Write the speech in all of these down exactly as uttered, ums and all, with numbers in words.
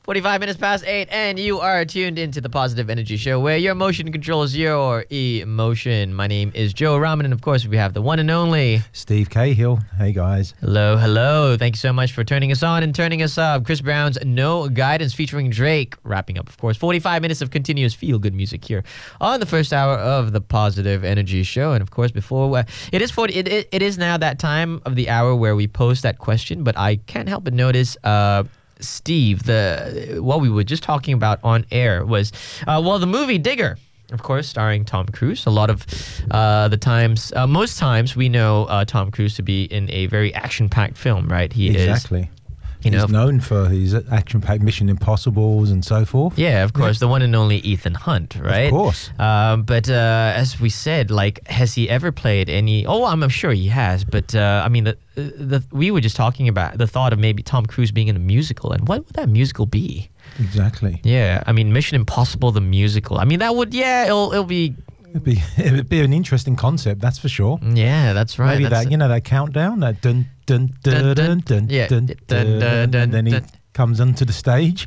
forty-five minutes past eight, and you are tuned into the Positive Energy Show, where your emotion controls your emotion. My name is Joe Rahman, and of course, we have the one and only Steve Cahill. Hey, guys. Hello, hello. Thank you so much for turning us on and turning us up. Chris Brown's No Guidance featuring Drake, wrapping up, of course, forty-five minutes of continuous feel-good music here on the first hour of the Positive Energy Show. And of course, before uh, it is forty, it, it, it is now that time of the hour where we post that question, but I can't help but notice. Uh, Steve, the what we were just talking about on air was, uh, well, the movie Digger, of course, starring Tom Cruise. A lot of uh, the times, uh, most times, we know uh, Tom Cruise to be in a very action-packed film, right? He exactly. is, you know, he's known for his action-packed Mission Impossibles and so forth. Yeah, of course, yeah. The one and only Ethan Hunt, right? Of course. Um, but uh, as we said, like, has he ever played any? Oh, I'm, I'm sure he has. But uh, I mean, the, the we were just talking about the thought of maybe Tom Cruise being in a musical, and what would that musical be? Exactly. Yeah, I mean, Mission Impossible the musical. I mean, that would yeah, it'll it'll be. It'd be it'd be an interesting concept, that's for sure. Yeah, that's right. Maybe that's that you know that countdown, that dun dun dun dun dun yeah. dun, dun, dun, dun, dun, and then he dun. comes onto the stage.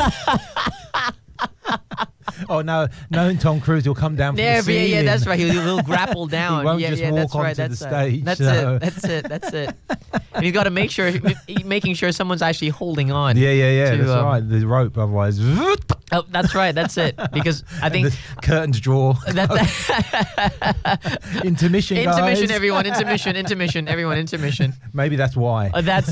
Oh no, no, Tom Cruise will come down from yeah, the ceiling. Yeah, yeah, that's right. He'll, he'll grapple down. He won't yeah, just yeah, walk that's onto right. the That's stage. That's so. it. That's it. That's it. And he's got to make sure, making sure someo's actually holding on. Yeah, yeah, yeah. to, that's um, right. The rope, otherwise. Oh, that's right. That's it. Because I think the curtains draw. That, that intermission, guys. Intermission, everyone. Intermission. Intermission, everyone. Intermission. Maybe that's why. Uh, that's.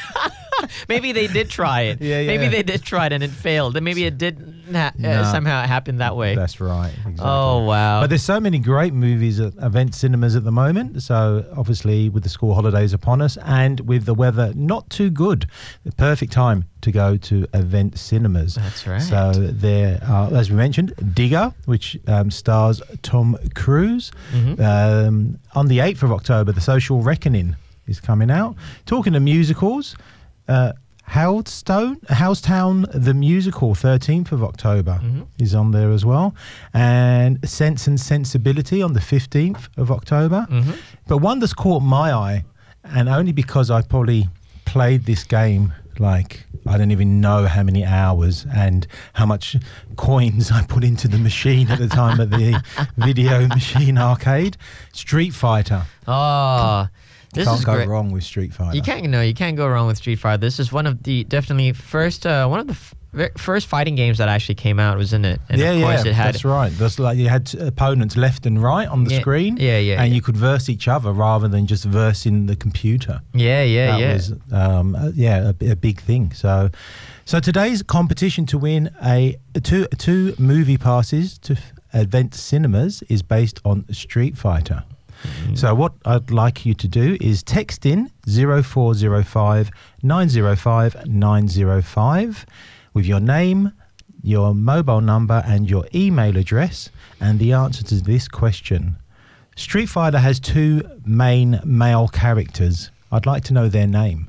Maybe they did try it. Yeah, yeah. Maybe they did try it and it failed. And maybe it did ha- no. uh, somehow happen that way. That's right. Exactly. Oh, wow. But there's so many great movies at Event Cinemas at the moment. So obviously with the school holidays upon us and with the weather not too good, the perfect time to go to Event Cinemas. That's right. So there are, as we mentioned, Digger, which um, stars Tom Cruise. Mm-hmm. Um, on the eighth of October, The Social Reckoning is coming out. Talking to musicals, Uh, Housetown, Housetown, the musical, thirteenth of October mm-hmm. is on there as well, and Sense and Sensibility on the fifteenth of October. Mm-hmm. But one that's caught my eye, and only because I probably played this game like I don't even know how many hours and how much coins I put into the machine at the time of the video machine arcade. Street Fighter. Oh. This Can't is go great. wrong with Street Fighter. You can't no, you can't go wrong with Street Fighter. This is one of the definitely first, uh, one of the f- first fighting games that actually came out, wasn't it? And yeah, of course yeah, it had, that's right. That's like you had opponents left and right on the yeah, screen. Yeah, yeah, and yeah. you could verse each other rather than just versing the computer. Yeah, yeah, that yeah. was, um, uh, yeah, a, a big thing. So, so today's competition to win a two two movie passes to Event Cinemas is based on Street Fighter. Mm-hmm. So what I'd like you to do is text in zero four zero five nine zero five nine zero five with your name, your mobile number and your email address and the answer to this question. Street Fighter has two main male characters. I'd like to know their name.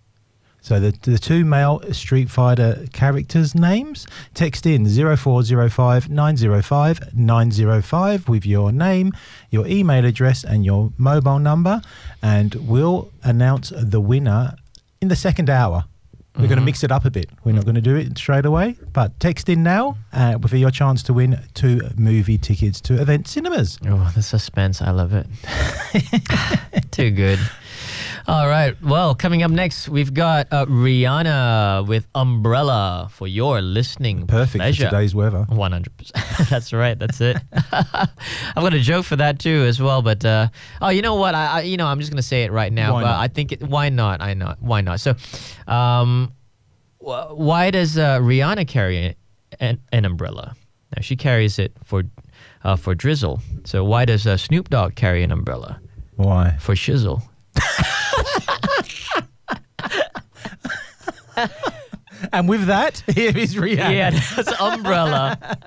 So the, the two male Street Fighter characters' names, text in zero four zero five nine zero five nine zero five with your name, your email address and your mobile number, and we'll announce the winner in the second hour. We're mm-hmm. going to mix it up a bit. We're not going to do it straight away, but text in now uh, for your chance to win two movie tickets to Event Cinemas. Oh, the suspense. I love it. Too good. All right. Well, coming up next, we've got uh, Rihanna with Umbrella for your listening Perfect pleasure. for today's weather. one hundred percent. That's right. That's it. I've got a joke for that too as well. But, uh, oh, you know what? I, I you know, I'm just going to say it right now. Why but not? I think, it, why not? I not. Why not? So, um, wh- why does uh, Rihanna carry an, an umbrella? Now, she carries it for, uh, for drizzle. So why does uh, Snoop Dogg carry an umbrella? Why? For shizzle. And with that, here is Rihanna. Yeah, that's Umbrella.